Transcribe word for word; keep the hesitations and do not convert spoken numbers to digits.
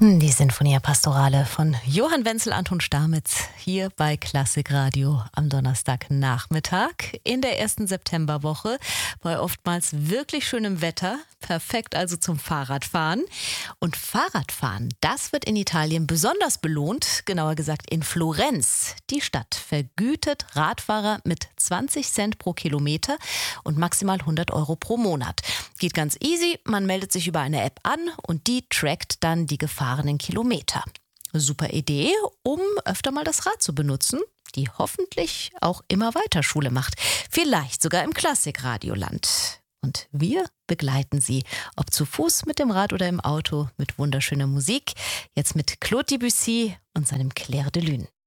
Die Sinfonia Pastorale von Johann Wenzel Anton Stamitz hier bei Klassikradio am Donnerstagnachmittag in der ersten Septemberwoche bei oftmals wirklich schönem Wetter. Perfekt also zum Fahrradfahren. Und Fahrradfahren, das wird in Italien besonders belohnt, genauer gesagt in Florenz. Die Stadt vergütet Radfahrer mit zwanzig Cent pro Kilometer und maximal hundert Euro pro Monat. Geht ganz easy, man meldet sich über eine App an und die trackt dann die gefahrenen Kilometer. Super Idee, um öfter mal das Rad zu benutzen, die hoffentlich auch immer weiter Schule macht. Vielleicht sogar im Klassikradioland. Und wir begleiten Sie, ob zu Fuß, mit dem Rad oder im Auto, mit wunderschöner Musik. Jetzt mit Claude Debussy und seinem Clair de Lune.